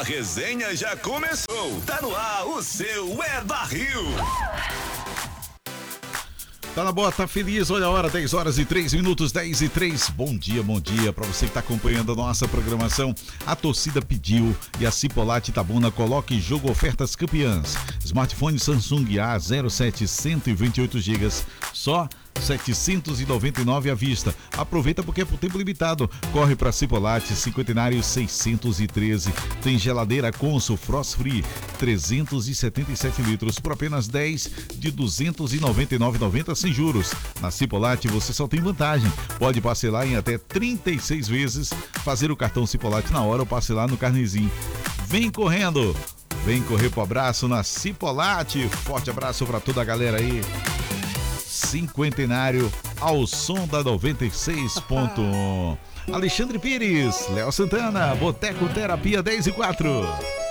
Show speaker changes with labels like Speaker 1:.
Speaker 1: A resenha já começou. Tá no ar o seu É Barril.
Speaker 2: Tá na boa, tá feliz, olha a hora, 10 horas e 3 minutos, 10 e 3. Bom dia pra você que tá acompanhando a nossa programação. A torcida pediu e a Cipollat Itabuna coloca em jogo ofertas campeãs. Smartphone Samsung A07 128 GB, só 799 à vista. Aproveita porque é por tempo limitado. Corre para Cipollat, Cinquentenário 613. Tem geladeira Consul Frost Free 377 litros por apenas 10 de 299,90 sem juros. Na Cipollat você só tem vantagem. Pode parcelar em até 36 vezes, fazer o cartão Cipollat na hora ou parcelar no carnezinho. Vem correndo! Vem correr pro abraço na Cipollat. Forte abraço para toda a galera aí. Cinquentenário ao som da 96.1. Alexandre Pires, Léo Santana, Boteco Terapia 10 e 4.